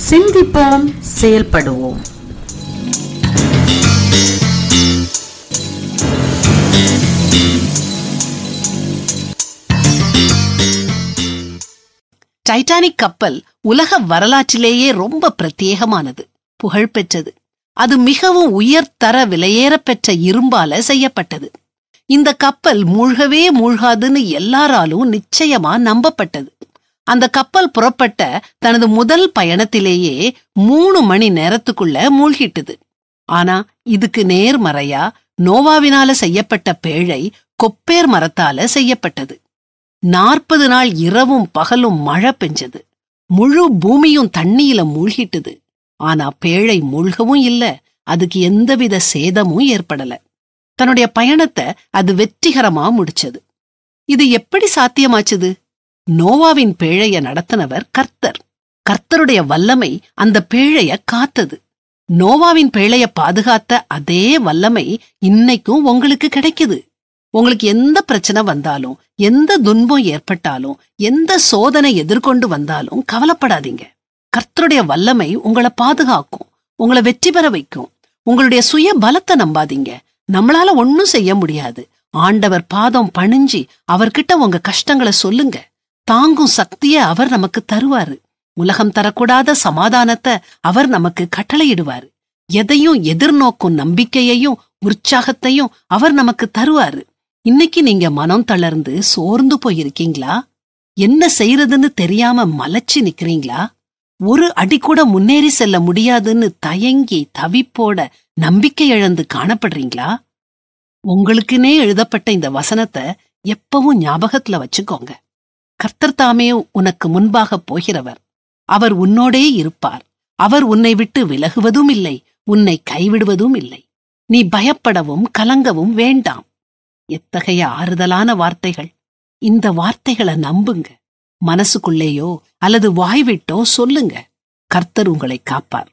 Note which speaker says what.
Speaker 1: சிந்திப்போம், செயல்படுவோம்.
Speaker 2: டைட்டானிக் கப்பல் உலக வரலாற்றிலேயே ரொம்ப பிரத்யேகமானது, புகழ்பெற்றது. அது மிகவும் உயர்தர விலையேறப்பெற்ற இரும்பால செய்யப்பட்டது. இந்த கப்பல் மூழ்கவே மூழ்காதுன்னு எல்லாராலும் நிச்சயமா நம்பப்பட்டது. அந்த கப்பல் புறப்பட்ட தனது முதல் பயணத்திலேயே 3 மணி நேரத்துக்குள்ள மூழ்கிட்டது. ஆனா இதுக்கு நேர்மறையா நோவாவினால செய்யப்பட்ட பேழை கொப்பேர் மரத்தால செய்யப்பட்டது. 40 நாள் இரவும் பகலும் மழை பெஞ்சது. முழு பூமியும் தண்ணியில மூழ்கிட்டது. ஆனா பேழை மூழ்கவும் இல்ல, அதுக்கு எந்தவித சேதமும் ஏற்படல. தன்னுடைய பயணத்தை அது வெற்றிகரமா முடிச்சது. இது எப்படி சாத்தியமாச்சுது? நோவாவின் பேழைய நடத்தினவர் கர்த்தர். கர்த்தருடைய வல்லமை அந்த பேழைய காத்தது. நோவாவின் பேழைய பாதுகாத்த அதே வல்லமை இன்னைக்கும் உங்களுக்கு கிடைக்குது. உங்களுக்கு எந்த பிரச்சனை வந்தாலும், எந்த துன்பம் ஏற்பட்டாலும், எந்த சோதனை எதிர்கொண்டு வந்தாலும் கவலைப்படாதீங்க. கர்த்தருடைய வல்லமை உங்களை பாதுகாக்கும், உங்களை வெற்றி பெற வைக்கும். உங்களுடைய சுய பலத்தை நம்பாதீங்க. நம்மளால ஒன்னும் செய்ய முடியாது. ஆண்டவர் பாதம் பணிஞ்சு அவர்கிட்ட உங்க கஷ்டங்களை சொல்லுங்க. தாங்கும் சக்திய அவர் நமக்கு தருவாரு. உலகம் தரக்கூடாத சமாதானத்தை அவர் நமக்கு கட்டளையிடுவாரு. எதையும் எதிர்நோக்கும் நம்பிக்கையையும் உற்சாகத்தையும் அவர் நமக்கு தருவாரு. இன்னைக்கு நீங்க மனம் தளர்ந்து சோர்ந்து போயிருக்கீங்களா? என்ன செய்யறதுன்னு தெரியாம மலைச்சு நிக்கிறீங்களா? ஒரு அடி கூட முன்னேறி செல்ல முடியாதுன்னு தயங்கி தவிப்போட நம்பிக்கை இழந்து காணப்படுறீங்களா? உங்களுக்குன்னே எழுதப்பட்ட இந்த வசனத்தை எப்பவும் ஞாபகத்துல வச்சுக்கோங்க. கர்த்தர் தாமே உனக்கு முன்பாக போகிறவர். அவர் உன்னோடே இருப்பார். அவர் உன்னை விட்டு விலகுவதும் இல்லை, உன்னை கைவிடுவதும் இல்லை. நீ பயப்படவும் கலங்கவும் வேண்டாம். எத்தகைய ஆறுதலான வார்த்தைகள்! இந்த வார்த்தைகளை நம்புங்க. மனசுக்குள்ளேயோ அல்லது வாய்விட்டோ சொல்லுங்க. கர்த்தர் உங்களை காப்பார்.